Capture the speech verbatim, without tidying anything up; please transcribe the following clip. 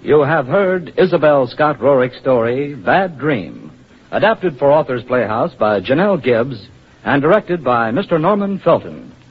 You have heard Isabel Scott Rorick's story, Bad Dream, adapted for Authors Playhouse by Janelle Gibbs and directed by Mister Norman Felton.